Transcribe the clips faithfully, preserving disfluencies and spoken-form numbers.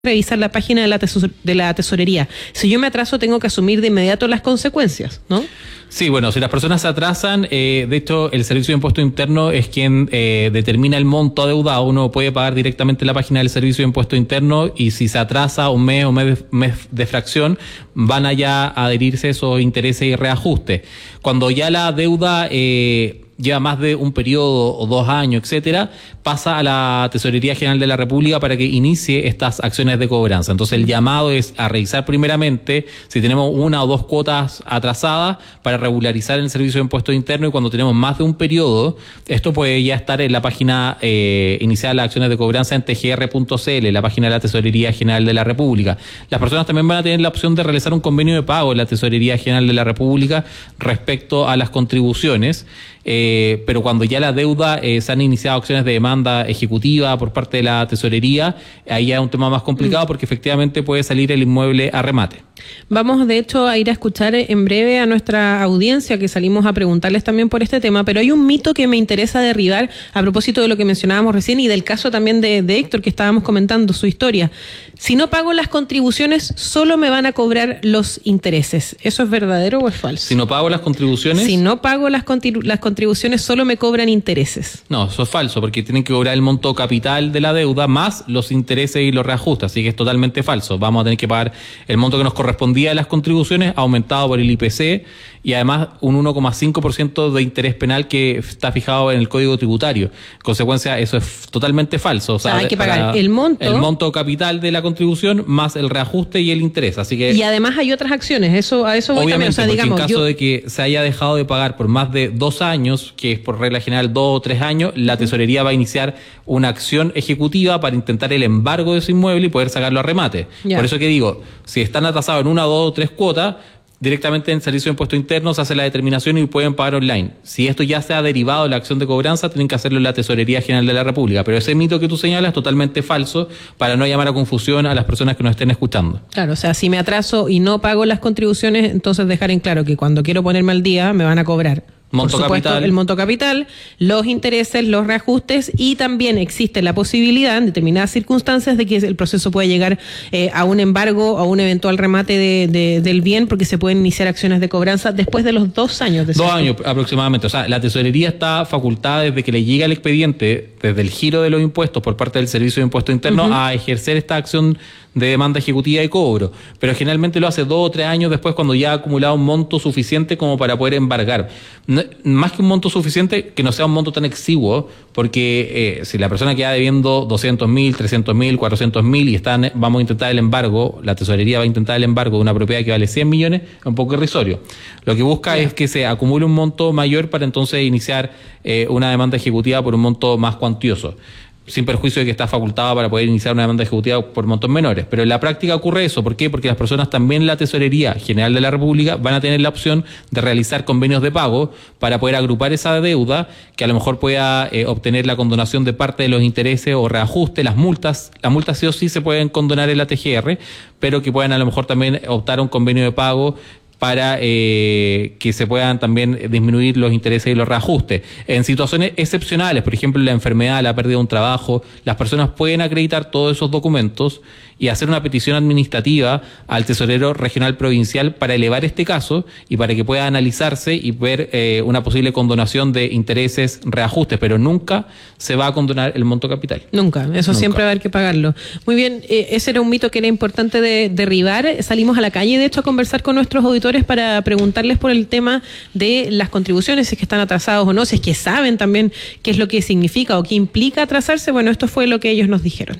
revisar la página de la, tesor de la tesorería. Si yo me atraso, tengo que asumir de inmediato las consecuencias, ¿no? Sí, bueno, si las personas se atrasan, eh, de hecho, el Servicio de Impuesto Interno es quien eh, determina el monto adeudado. Uno puede pagar directamente en la página del Servicio de Impuesto Interno y si se atrasa un mes o mes, mes de fracción, van allá a adherirse esos intereses y reajustes. Cuando ya la deuda eh, lleva más de un periodo o dos años, etcétera, pasa a la Tesorería General de la República para que inicie estas acciones de cobranza. Entonces el llamado es a revisar primeramente si tenemos una o dos cuotas atrasadas para regularizar el Servicio de Impuesto Interno, y cuando tenemos más de un periodo, esto puede ya estar en la página eh, inicial de las acciones de cobranza en t g r punto c l, la página de la Tesorería General de la República. Las personas también van a tener la opción de realizar un convenio de pago en la Tesorería General de la República respecto a las contribuciones. Eh, pero cuando ya la deuda eh, se han iniciado acciones de demanda ejecutiva por parte de la tesorería, ahí ya es un tema más complicado porque efectivamente puede salir el inmueble a remate. Vamos de hecho a ir a escuchar en breve a nuestra audiencia, que salimos a preguntarles también por este tema, pero hay un mito que me interesa derribar a propósito de lo que mencionábamos recién y del caso también de, de Héctor, que estábamos comentando su historia. Si no pago las contribuciones, solo me van a cobrar los intereses. ¿Eso es verdadero o es falso? Si no pago las contribuciones... Si no pago las, contribu las contribuciones, solo me cobran intereses. No, eso es falso, porque tienen que cobrar el monto capital de la deuda más los intereses y los reajustes, así que es totalmente falso. Vamos a tener que pagar el monto que nos correspondía a las contribuciones, aumentado por el I P C, y además un uno coma cinco por ciento de interés penal que está fijado en el Código Tributario. En consecuencia, eso es totalmente falso. O sea, o sea hay que pagar el monto... El monto capital de la contribución más el reajuste y el interés. Así que... Y además hay otras acciones, eso a eso voy obviamente, también. O sea, digamos, en caso yo... de que se haya dejado de pagar por más de dos años, que es por regla general dos o tres años, la tesorería va a iniciar una acción ejecutiva para intentar el embargo de ese inmueble y poder sacarlo a remate. Ya. Por eso que digo, si están atrasados en una, dos o tres cuotas, directamente en el Servicio de Impuesto Interno se hace la determinación y pueden pagar online. Si esto ya se ha derivado de la acción de cobranza, tienen que hacerlo en la Tesorería General de la República. Pero ese mito que tú señalas es totalmente falso, para no llamar a confusión a las personas que nos estén escuchando. Claro, o sea, si me atraso y no pago las contribuciones, entonces dejar en claro que cuando quiero ponerme al día me van a cobrar. Monto Por supuesto, capital. El monto capital, los intereses, los reajustes, y también existe la posibilidad en determinadas circunstancias de que el proceso pueda llegar eh, a un embargo, a un eventual remate de, de, del bien, porque se pueden iniciar acciones de cobranza después de los dos años. De dos años aproximadamente. O sea, la tesorería está facultada desde que le llega el expediente, desde el giro de los impuestos por parte del Servicio de Impuesto Interno, uh-huh, a ejercer esta acción de demanda ejecutiva y cobro, pero generalmente lo hace dos o tres años después, cuando ya ha acumulado un monto suficiente como para poder embargar. No, más que un monto suficiente, que no sea un monto tan exiguo, porque eh, si la persona queda debiendo doscientos mil, trescientos mil, cuatrocientos mil y están, vamos a intentar el embargo, la tesorería va a intentar el embargo de una propiedad que vale cien millones, es un poco irrisorio. Lo que busca yeah. es que se acumule un monto mayor para entonces iniciar eh, una demanda ejecutiva por un monto más cuantioso, sin perjuicio de que está facultado para poder iniciar una demanda ejecutiva por montos menores. Pero en la práctica ocurre eso. ¿Por qué? Porque las personas también en la Tesorería General de la República van a tener la opción de realizar convenios de pago para poder agrupar esa deuda, que a lo mejor pueda eh, obtener la condonación de parte de los intereses o reajuste, las multas. Las multas sí o sí se pueden condonar en la T G R, pero que puedan a lo mejor también optar a un convenio de pago para eh, que se puedan también disminuir los intereses y los reajustes. En situaciones excepcionales, por ejemplo, la enfermedad, la pérdida de un trabajo, las personas pueden acreditar todos esos documentos y hacer una petición administrativa al tesorero regional provincial para elevar este caso y para que pueda analizarse y ver eh, una posible condonación de intereses, reajustes, pero nunca se va a condonar el monto capital. Nunca, eso nunca. Siempre va a haber que pagarlo. Muy bien, eh, ese era un mito que era importante de derribar. Salimos a la calle, de hecho, a conversar con nuestros auditores para preguntarles por el tema de las contribuciones, si es que están atrasados o no, si es que saben también qué es lo que significa o qué implica atrasarse. Bueno, esto fue lo que ellos nos dijeron.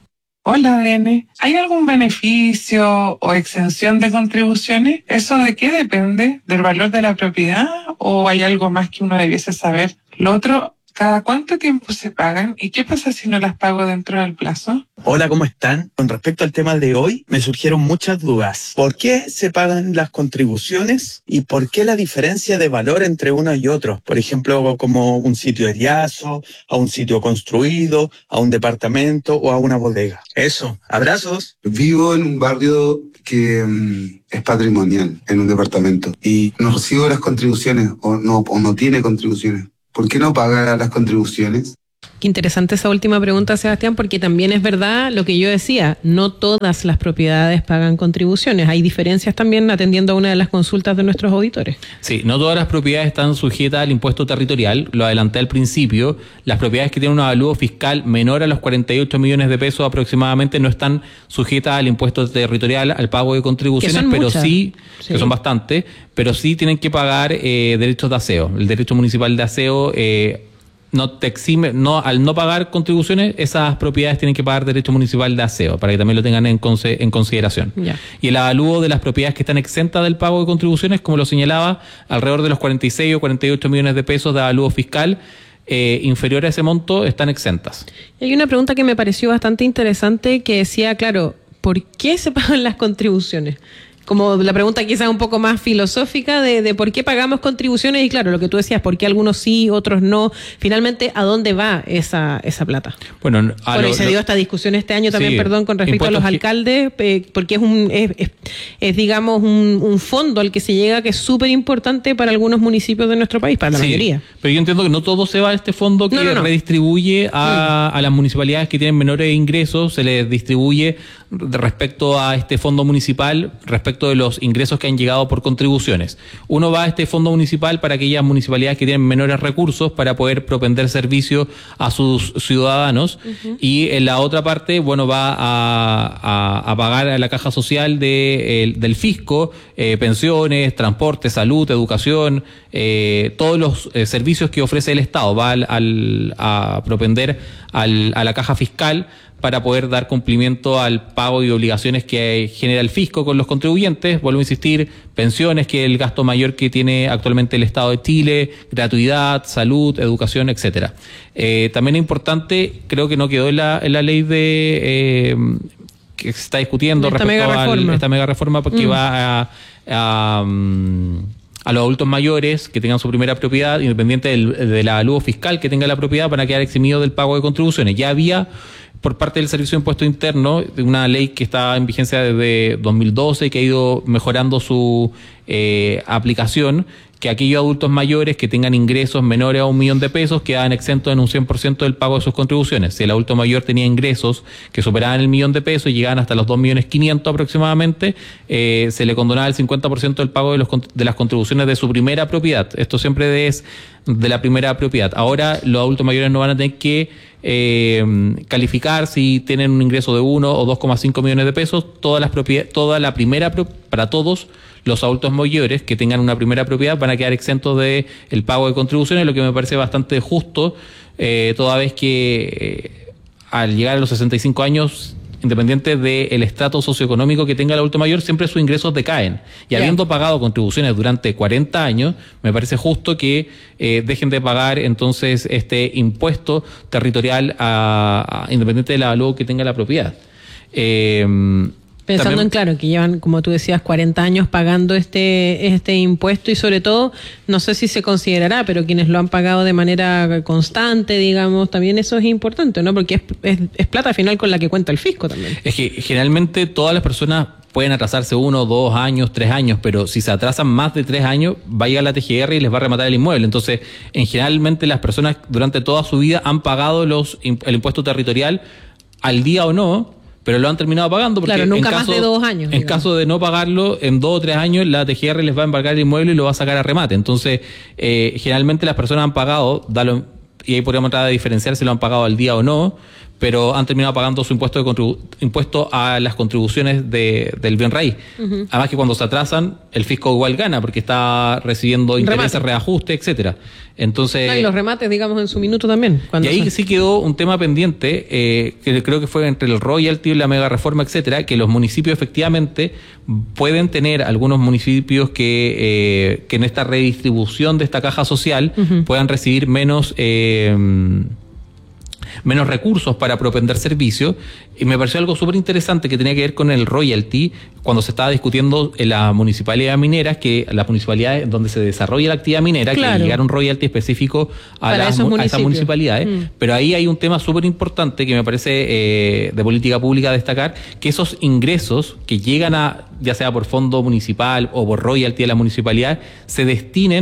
Hola, N. ¿Hay algún beneficio o exención de contribuciones? ¿Eso de qué depende? ¿Del valor de la propiedad o hay algo más que uno debiese saber? Lo otro, ¿cada cuánto tiempo se pagan? ¿Y qué pasa si no las pago dentro del plazo? Hola, ¿cómo están? Con respecto al tema de hoy, me surgieron muchas dudas. ¿Por qué se pagan las contribuciones y por qué la diferencia de valor entre uno y otro? Por ejemplo, como un sitio heriazo, a un sitio construido, a un departamento o a una bodega. Eso, abrazos. Vivo en un barrio que um, es patrimonial, en un departamento, y no recibo las contribuciones o no, o no tiene contribuciones. ¿Por qué no paga las contribuciones? Qué interesante esa última pregunta, Sebastián, porque también es verdad lo que yo decía, no todas las propiedades pagan contribuciones. Hay diferencias también atendiendo a una de las consultas de nuestros auditores. Sí, no todas las propiedades están sujetas al impuesto territorial, lo adelanté al principio. Las propiedades que tienen un avalúo fiscal menor a los cuarenta y ocho millones de pesos aproximadamente no están sujetas al impuesto territorial, al pago de contribuciones, pero muchas. sí, sí, que son bastantes, pero sí tienen que pagar eh, derechos de aseo. El derecho municipal de aseo eh, no te exime, no, al no pagar contribuciones, esas propiedades tienen que pagar derecho municipal de aseo, para que también lo tengan en, conse, en consideración. Ya. Y el avalúo de las propiedades que están exentas del pago de contribuciones, como lo señalaba, alrededor de los cuarenta y seis o cuarenta y ocho millones de pesos de avalúo fiscal, eh, inferior a ese monto, están exentas. Y hay una pregunta que me pareció bastante interesante que decía, claro, ¿por qué se pagan las contribuciones? Como la pregunta quizás un poco más filosófica de, de por qué pagamos contribuciones y claro, lo que tú decías, por qué algunos sí, otros no. Finalmente, ¿a dónde va esa esa plata? Bueno, a bueno lo, y se dio lo, esta discusión este año también, sí, perdón, con respecto a los alcaldes, eh, porque es un es, es, es digamos, un, un fondo al que se llega que es súper importante para algunos municipios de nuestro país, para la sí, mayoría. Pero yo entiendo que no todo se va a este fondo que no, no, no. redistribuye a, mm. a las municipalidades que tienen menores ingresos, se les distribuye respecto a este fondo municipal, respecto de los ingresos que han llegado por contribuciones. Uno va a este fondo municipal para aquellas municipalidades que tienen menores recursos para poder propender servicios a sus ciudadanos, uh-huh. y en la otra parte, bueno, va a, a, a pagar a la caja social de, el, del fisco, eh, pensiones, transporte, salud, educación, eh, todos los eh, servicios que ofrece el Estado, va al, al, a propender al, a la caja fiscal para poder dar cumplimiento al pago y obligaciones que genera el fisco con los contribuyentes. Vuelvo a insistir, pensiones, que es el gasto mayor que tiene actualmente el Estado de Chile, gratuidad, salud, educación, etcétera. Eh, también es importante, creo que no quedó en la, en la ley de eh, que se está discutiendo esta respecto mega a esta mega reforma, porque mm. va a, a a los adultos mayores que tengan su primera propiedad, independiente del, del avalúo fiscal que tenga la propiedad, van a quedar eximidos del pago de contribuciones. Ya había por parte del Servicio de Impuesto Interno una ley que está en vigencia desde dos mil doce y que ha ido mejorando su eh, aplicación, que aquellos adultos mayores que tengan ingresos menores a un millón de pesos quedaban exentos en un cien por ciento del pago de sus contribuciones. Si el adulto mayor tenía ingresos que superaban el millón de pesos y llegaban hasta los dos millones quinientos aproximadamente, eh, se le condonaba el cincuenta por ciento del pago de, los, de las contribuciones de su primera propiedad. Esto siempre es de la primera propiedad. Ahora los adultos mayores no van a tener que eh, calificar si tienen un ingreso de uno o dos coma cinco millones de pesos. Todas las propiedades, toda la primera, para todos los adultos mayores que tengan una primera propiedad van a quedar exentos de el pago de contribuciones, lo que me parece bastante justo, eh, toda vez que eh, al llegar a los sesenta y cinco años, independiente del estrato socioeconómico que tenga el adulto mayor, siempre sus ingresos decaen. Y yeah. habiendo pagado contribuciones durante cuarenta años, me parece justo que eh, dejen de pagar entonces este impuesto territorial a, a, independiente del avalúo que tenga la propiedad. Eh, Pensando También, en, claro, que llevan, como tú decías, cuarenta años pagando este este impuesto y sobre todo, no sé si se considerará, pero quienes lo han pagado de manera constante, digamos, también eso es importante, ¿no? Porque es, es, es plata final con la que cuenta el fisco también. Es que generalmente todas las personas pueden atrasarse uno, dos años, tres años, pero si se atrasan más de tres años, va a llegar la T G R y les va a rematar el inmueble. Entonces, en generalmente las personas durante toda su vida han pagado los el impuesto territorial al día o no, pero lo han terminado pagando porque claro, nunca en caso, más de dos años. En digamos. caso de no pagarlo, en dos o tres años la T G R les va a embargar el inmueble y lo va a sacar a remate. Entonces, eh, generalmente las personas han pagado, dalo, y ahí podríamos tratar de diferenciar si lo han pagado al día o no, pero han terminado pagando su impuesto de contribu- impuesto a las contribuciones de, del bien raíz. Uh-huh. Además que cuando se atrasan, el fisco igual gana, porque está recibiendo intereses, remate, reajuste, etcétera. Entonces, no, y los remates, digamos, en su minuto también. Y ahí se... sí quedó un tema pendiente, eh, que creo que fue entre el royalty y la mega reforma, etcétera, que los municipios efectivamente pueden tener, algunos municipios que, eh, que en esta redistribución de esta caja social uh-huh. puedan recibir menos... Eh, menos recursos para propender servicios, y me pareció algo súper interesante que tenía que ver con el royalty, cuando se estaba discutiendo en las municipalidades mineras, que las municipalidades donde se desarrolla la actividad minera, claro. que llegara un royalty específico a, las, a esas municipalidades, mm. pero ahí hay un tema súper importante que me parece eh, de política pública destacar, que esos ingresos que llegan a, ya sea por fondo municipal o por royalty de la municipalidad, se destinen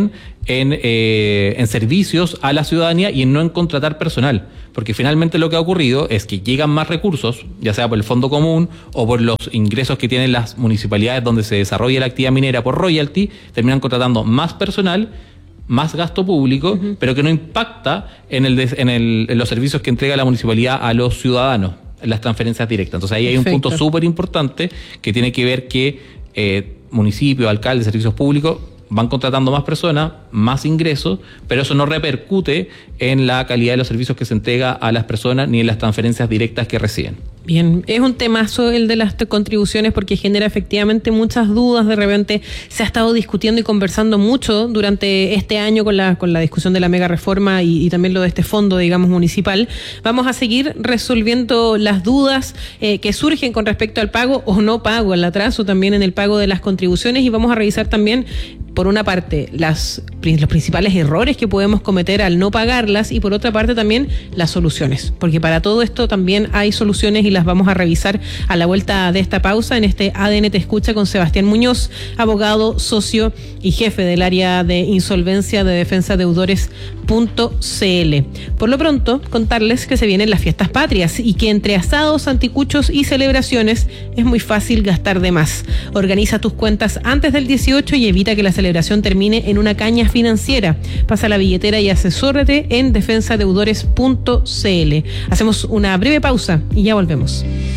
en, eh, en servicios a la ciudadanía y en no en contratar personal. Porque finalmente lo que ha ocurrido es que llegan más recursos, ya sea por el fondo común o por los ingresos que tienen las municipalidades donde se desarrolla la actividad minera por royalty, terminan contratando más personal, más gasto público, uh-huh. pero que no impacta en, el de, en, el, en los servicios que entrega la municipalidad a los ciudadanos, en las transferencias directas. Entonces ahí Perfecto. Hay un punto súper importante que tiene que ver que eh, municipios, alcaldes, servicios públicos van contratando más personas, más ingresos, pero eso no repercute en la calidad de los servicios que se entrega a las personas ni en las transferencias directas que reciben. Bien, es un temazo el de las contribuciones porque genera efectivamente muchas dudas. De repente se ha estado discutiendo y conversando mucho durante este año con la con la discusión de la mega reforma y, y también lo de este fondo, digamos, municipal. Vamos a seguir resolviendo las dudas eh, que surgen con respecto al pago o no pago, al atraso también en el pago de las contribuciones, y vamos a revisar también, por una parte, las, los principales errores que podemos cometer al no pagarlas y por otra parte también las soluciones, porque para todo esto también hay soluciones y las vamos a revisar a la vuelta de esta pausa en este A D N Te Escucha con Sebastián Muñoz, abogado, socio y jefe del área de insolvencia de defensa deudores punto c l. Por lo pronto, contarles que se vienen las fiestas patrias y que entre asados, anticuchos y celebraciones es muy fácil gastar de más. Organiza tus cuentas antes del dieciocho y evita que la celebración termine en una caña financiera. Pasa la billetera y asesórate en defensa deudores punto c l. Hacemos una breve pausa y ya volvemos.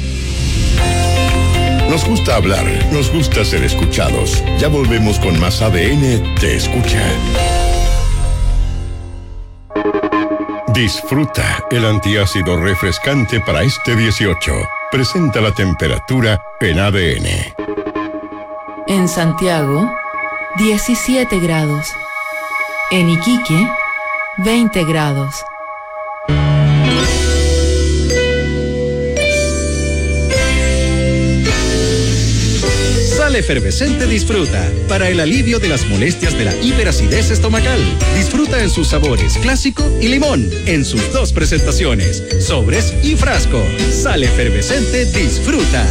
Nos gusta hablar, nos gusta ser escuchados. Ya volvemos con más A D N Te Escucha. Disfruta el antiácido refrescante para este dieciocho. Presenta la temperatura en A D N. En Santiago, diecisiete grados. En Iquique, veinte grados. Sal Efervescente Disfruta, para el alivio de las molestias de la hiperacidez estomacal. Disfruta en sus sabores clásico y limón, en sus dos presentaciones, sobres y frasco. Sal Efervescente Disfruta.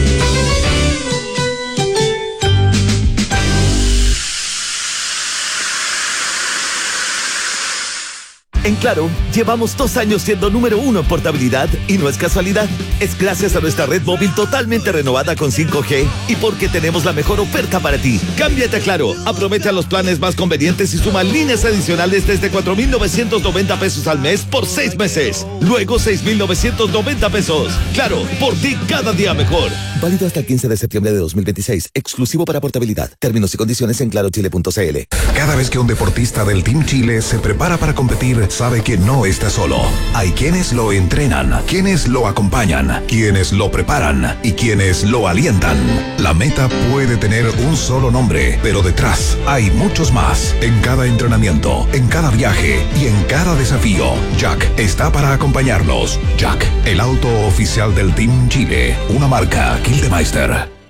En Claro, llevamos dos años siendo número uno en portabilidad y no es casualidad. Es gracias a nuestra red móvil totalmente renovada con cinco G y porque tenemos la mejor oferta para ti. Cámbiate a Claro, aprovecha los planes más convenientes y suma líneas adicionales desde cuatro mil novecientos noventa pesos al mes por seis meses. Luego seis mil novecientos noventa pesos. Claro, por ti cada día mejor. Válido hasta el quince de septiembre de dos mil veintiséis. Exclusivo para portabilidad. Términos y condiciones en claro chile punto c l. Cada vez que un deportista del Team Chile se prepara para competir, sabe que no está solo. Hay quienes lo entrenan, quienes lo acompañan, quienes lo preparan y quienes lo alientan. La meta puede tener un solo nombre, pero detrás hay muchos más. En cada entrenamiento, en cada viaje y en cada desafío, Jack está para acompañarlos. Jack, el auto oficial del Team Chile, una marca Gildemeister.